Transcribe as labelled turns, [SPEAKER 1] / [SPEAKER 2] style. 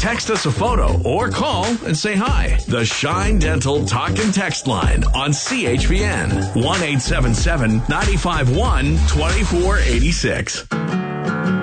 [SPEAKER 1] Text us a photo or call and say hi. The Shine Dental Talk and Text line on CHPN 1-877-951-2486.